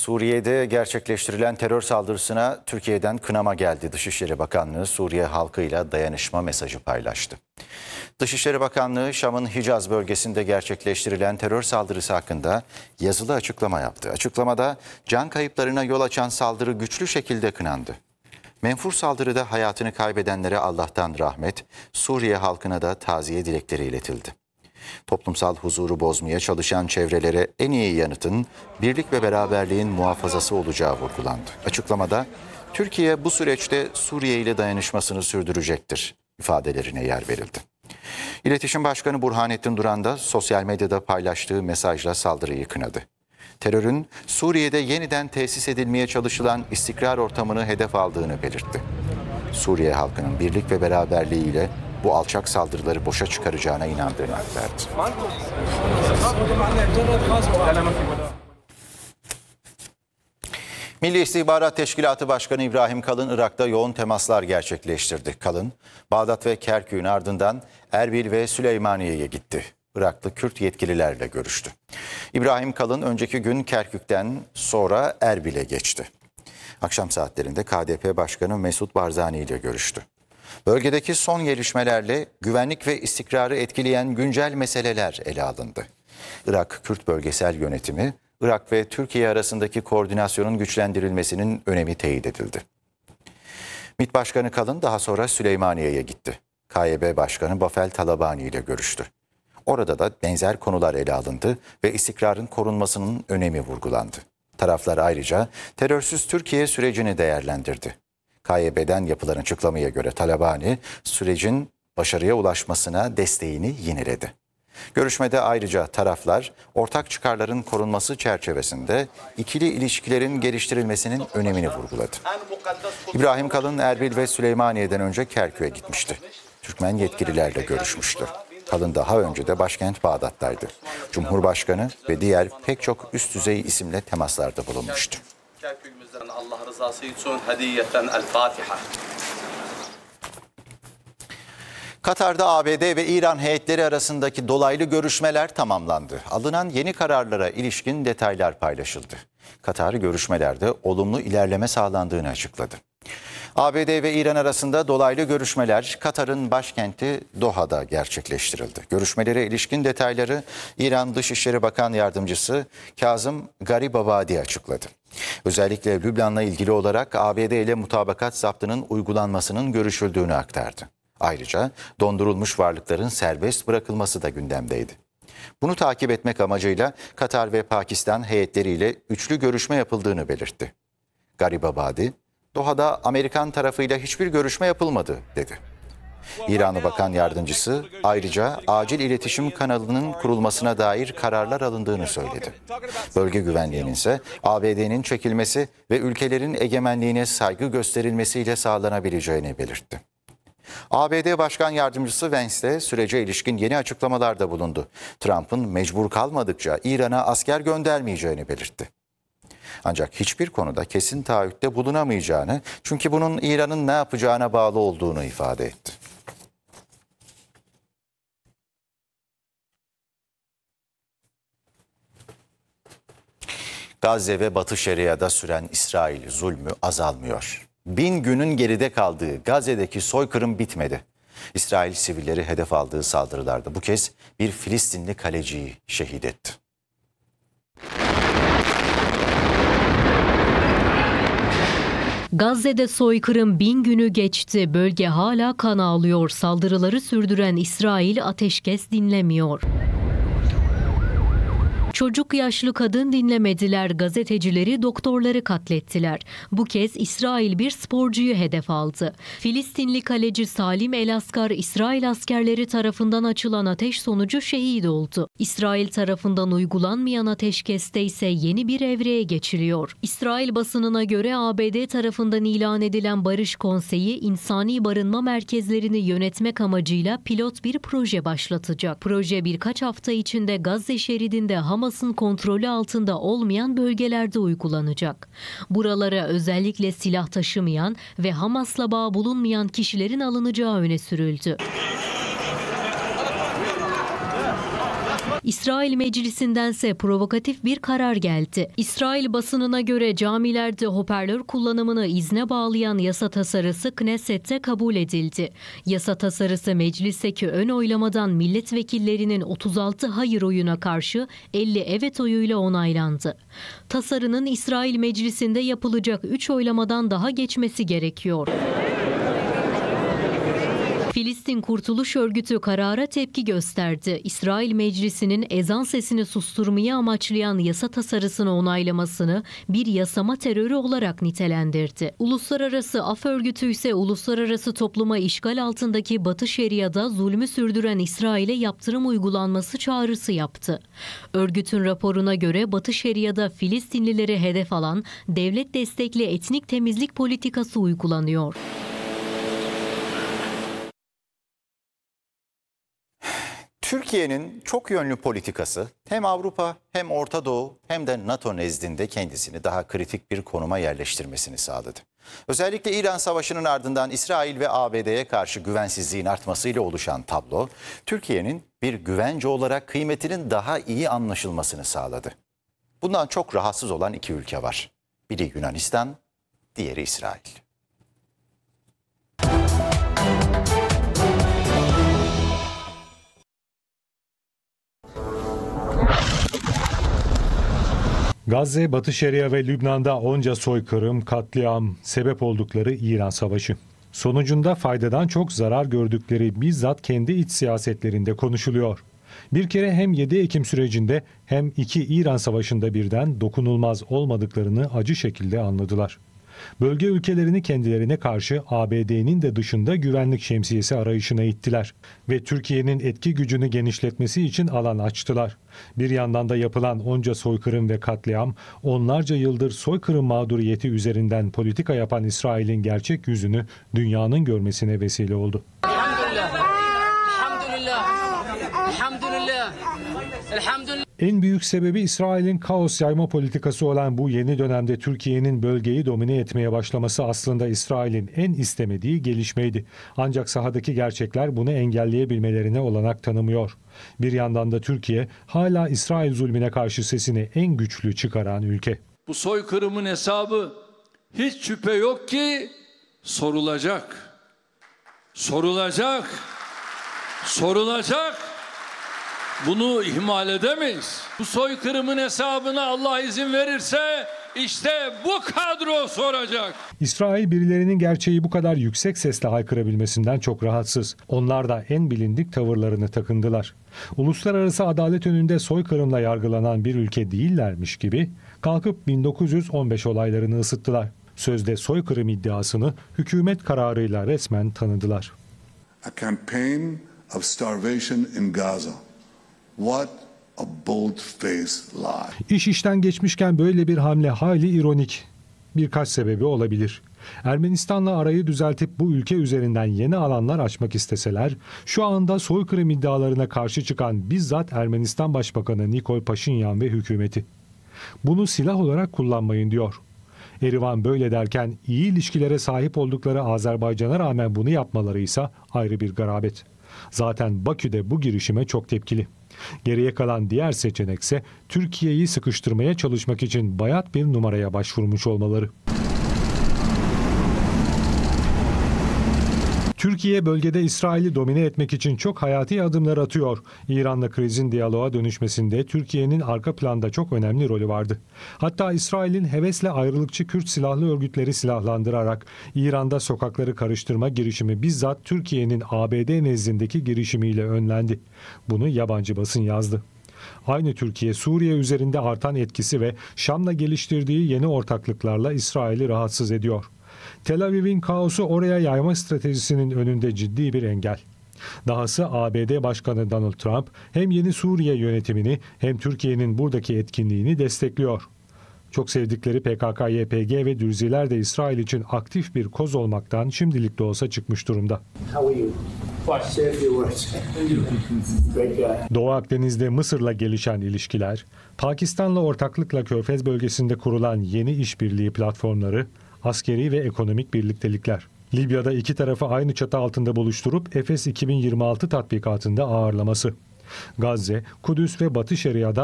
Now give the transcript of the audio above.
Suriye'de gerçekleştirilen terör saldırısına Türkiye'den kınama geldi. Dışişleri Bakanlığı Suriye halkıyla dayanışma mesajı paylaştı. Dışişleri Bakanlığı Şam'ın Hicaz bölgesinde gerçekleştirilen terör saldırısı hakkında yazılı açıklama yaptı. Açıklamada can kayıplarına yol açan saldırı güçlü şekilde kınandı. Menfur saldırıda hayatını kaybedenlere Allah'tan rahmet, Suriye halkına da taziye dilekleri iletildi. Toplumsal huzuru bozmaya çalışan çevrelere en iyi yanıtın birlik ve beraberliğin muhafazası olacağı vurgulandı. Açıklamada Türkiye bu süreçte Suriye ile dayanışmasını sürdürecektir ifadelerine yer verildi. İletişim Başkanı Burhanettin Duran da sosyal medyada paylaştığı mesajla saldırıyı kınadı. Terörün Suriye'de yeniden tesis edilmeye çalışılan istikrar ortamını hedef aldığını belirtti. Suriye halkının birlik ve beraberliğiyle bu alçak saldırıları boşa çıkaracağına inandığını aktardı. Milli İstihbarat Teşkilatı Başkanı İbrahim Kalın Irak'ta yoğun temaslar gerçekleştirdi. Kalın, Bağdat ve Kerkük'ün ardından Erbil ve Süleymaniye'ye gitti. Iraklı Kürt yetkililerle görüştü. İbrahim Kalın önceki gün Kerkük'ten sonra Erbil'e geçti. Akşam saatlerinde KDP Başkanı Mesut Barzani ile görüştü. Bölgedeki son gelişmelerle güvenlik ve istikrarı etkileyen güncel meseleler ele alındı. Irak Kürt Bölgesel Yönetimi, Irak ve Türkiye arasındaki koordinasyonun güçlendirilmesinin önemi teyit edildi. MİT Başkanı Kalın daha sonra Süleymaniye'ye gitti. KYB Başkanı Bafel Talabani ile görüştü. Orada da benzer konular ele alındı ve istikrarın korunmasının önemi vurgulandı. Taraflar ayrıca terörsüz Türkiye sürecini değerlendirdi. KYB'den yapılan açıklamaya göre Talabani, sürecin başarıya ulaşmasına desteğini yineledi. Görüşmede ayrıca taraflar ortak çıkarların korunması çerçevesinde ikili ilişkilerin geliştirilmesinin önemini vurguladı. İbrahim Kalın, Erbil ve Süleymaniye'den önce Kerkük'e gitmişti. Türkmen yetkililerle görüşmüştü. Kalın daha önce de başkent Bağdat'taydı. Cumhurbaşkanı ve diğer pek çok üst düzey isimle temaslarda bulunmuştu. Allah rızası için hediyeten El Fatiha. Katar'da ABD ve İran heyetleri arasındaki dolaylı görüşmeler tamamlandı. Alınan yeni kararlara ilişkin detaylar paylaşıldı. Katar görüşmelerde olumlu ilerleme sağlandığını açıkladı. ABD ve İran arasında dolaylı görüşmeler Katar'ın başkenti Doha'da gerçekleştirildi. Görüşmelere ilişkin detayları İran Dışişleri Bakan Yardımcısı Kazım Garibabadi açıkladı. Özellikle Lübnan'la ilgili olarak ABD ile mutabakat zaptının uygulanmasının görüşüldüğünü aktardı. Ayrıca dondurulmuş varlıkların serbest bırakılması da gündemdeydi. Bunu takip etmek amacıyla Katar ve Pakistan heyetleriyle üçlü görüşme yapıldığını belirtti. Garibabadi, Doha'da Amerikan tarafıyla hiçbir görüşme yapılmadı dedi. İranlı Bakan Yardımcısı ayrıca acil iletişim kanalının kurulmasına dair kararlar alındığını söyledi. Bölge güvenliğinin ise ABD'nin çekilmesi ve ülkelerin egemenliğine saygı gösterilmesiyle sağlanabileceğini belirtti. ABD Başkan Yardımcısı Vance de sürece ilişkin yeni açıklamalarda bulundu. Trump'ın mecbur kalmadıkça İran'a asker göndermeyeceğini belirtti. Ancak hiçbir konuda kesin taahhütte bulunamayacağını, çünkü bunun İran'ın ne yapacağına bağlı olduğunu ifade etti. Gazze ve Batı Şeria'da süren İsrail zulmü azalmıyor. 1000 günün geride kaldığı Gazze'deki soykırım bitmedi. İsrail sivilleri hedef aldığı saldırılarda bu kez bir Filistinli kaleciyi şehit etti. Gazze'de soykırım 1000 günü geçti. Bölge hala kan ağlıyor. Saldırıları sürdüren İsrail ateşkes dinlemiyor. Çocuk, yaşlı, kadın dinlemediler. Gazetecileri, doktorları katlettiler. Bu kez İsrail bir sporcuyu hedef aldı. Filistinli kaleci Salim El-Askar, İsrail askerleri tarafından açılan ateş sonucu şehit oldu. İsrail tarafından uygulanmayan ateşkeste ise yeni bir evreye geçiliyor. İsrail basınına göre ABD tarafından ilan edilen Barış Konseyi, insani barınma merkezlerini yönetmek amacıyla pilot bir proje başlatacak. Proje birkaç hafta içinde Gazze şeridinde Hamas'ın kontrolü altında olmayan bölgelerde uygulanacak. Buralara özellikle silah taşımayan ve Hamas'la bağ bulunmayan kişilerin alınacağı öne sürüldü. İsrail Meclisi'ndense provokatif bir karar geldi. İsrail basınına göre camilerde hoparlör kullanımını izne bağlayan yasa tasarısı Knesset'te kabul edildi. Yasa tasarısı meclisteki ön oylamadan milletvekillerinin 36 hayır oyuna karşı 50 evet oyuyla onaylandı. Tasarının İsrail Meclisi'nde yapılacak 3 oylamadan daha geçmesi gerekiyor. Filistin Kurtuluş Örgütü karara tepki gösterdi. İsrail Meclisi'nin ezan sesini susturmayı amaçlayan yasa tasarısını onaylamasını bir yasama terörü olarak nitelendirdi. Uluslararası Af Örgütü ise uluslararası topluma işgal altındaki Batı Şeria'da zulmü sürdüren İsrail'e yaptırım uygulanması çağrısı yaptı. Örgütün raporuna göre Batı Şeria'da Filistinlileri hedef alan devlet destekli etnik temizlik politikası uygulanıyor. Türkiye'nin çok yönlü politikası hem Avrupa hem Orta Doğu hem de NATO nezdinde kendisini daha kritik bir konuma yerleştirmesini sağladı. Özellikle İran Savaşı'nın ardından İsrail ve ABD'ye karşı güvensizliğin artmasıyla oluşan tablo, Türkiye'nin bir güvence olarak kıymetinin daha iyi anlaşılmasını sağladı. Bundan çok rahatsız olan iki ülke var. Biri Yunanistan, diğeri İsrail. Gazze, Batı Şeria ve Lübnan'da onca soykırım, katliam sebep oldukları İran Savaşı. Sonucunda faydadan çok zarar gördükleri bizzat kendi iç siyasetlerinde konuşuluyor. Bir kere hem 7 Ekim sürecinde hem iki İran Savaşı'nda birden dokunulmaz olmadıklarını acı şekilde anladılar. Bölge ülkelerini kendilerine karşı ABD'nin de dışında güvenlik şemsiyesi arayışına ittiler ve Türkiye'nin etki gücünü genişletmesi için alan açtılar. Bir yandan da yapılan onca soykırım ve katliam, onlarca yıldır soykırım mağduriyeti üzerinden politika yapan İsrail'in gerçek yüzünü dünyanın görmesine vesile oldu. En büyük sebebi İsrail'in kaos yayma politikası olan bu yeni dönemde Türkiye'nin bölgeyi domine etmeye başlaması aslında İsrail'in en istemediği gelişmeydi. Ancak sahadaki gerçekler bunu engelleyebilmelerine olanak tanımıyor. Bir yandan da Türkiye hala İsrail zulmüne karşı sesini en güçlü çıkaran ülke. Bu soykırımın hesabı hiç şüphe yok ki sorulacak. Sorulacak. Sorulacak. Bunu ihmal edemeyiz. Bu soykırımın hesabını Allah izin verirse işte bu kadro soracak. İsrail birilerinin gerçeği bu kadar yüksek sesle haykırabilmesinden çok rahatsız. Onlar da en bilindik tavırlarını takındılar. Uluslararası adalet önünde soykırımla yargılanan bir ülke değillermiş gibi kalkıp 1915 olaylarını ısıttılar. Sözde soykırım iddiasını hükümet kararıyla resmen tanıdılar. A campaign of starvation in Gaza. What a bold-faced lie. İş işten geçmişken böyle bir hamle hayli ironik. Birkaç sebebi olabilir. Ermenistan'la arayı düzeltip bu ülke üzerinden yeni alanlar açmak isteseler, şu anda soykırım iddialarına karşı çıkan bizzat Ermenistan Başbakanı Nikol Paşinyan ve hükümeti. Bunu silah olarak kullanmayın diyor. Erivan böyle derken iyi ilişkilere sahip oldukları Azerbaycan'a rağmen bunu yapmaları ise ayrı bir garabet. Zaten Bakü'de bu girişime çok tepkili. Geriye kalan diğer seçenekse Türkiye'yi sıkıştırmaya çalışmak için bayat bir numaraya başvurmuş olmaları. Türkiye bölgede İsrail'i domine etmek için çok hayati adımlar atıyor. İran'la krizin diyaloğa dönüşmesinde Türkiye'nin arka planda çok önemli rolü vardı. Hatta İsrail'in hevesle ayrılıkçı Kürt silahlı örgütleri silahlandırarak İran'da sokakları karıştırma girişimi bizzat Türkiye'nin ABD nezdindeki girişimiyle önlendi. Bunu yabancı basın yazdı. Aynı Türkiye, Suriye üzerinde artan etkisi ve Şam'la geliştirdiği yeni ortaklıklarla İsrail'i rahatsız ediyor. Tel Aviv'in kaosu oraya yayma stratejisinin önünde ciddi bir engel. Dahası ABD Başkanı Donald Trump hem yeni Suriye yönetimini hem Türkiye'nin buradaki etkinliğini destekliyor. Çok sevdikleri PKK-YPG ve Dürziler de İsrail için aktif bir koz olmaktan şimdilik de olsa çıkmış durumda. Doğu Akdeniz'de Mısır'la gelişen ilişkiler, Pakistan'la ortaklıkla Körfez bölgesinde kurulan yeni işbirliği platformları, askeri ve ekonomik birliktelikler. Libya'da iki tarafı aynı çatı altında buluşturup Efes 2026 tatbikatında ağırlaması. Gazze, Kudüs ve Batı Şeria'da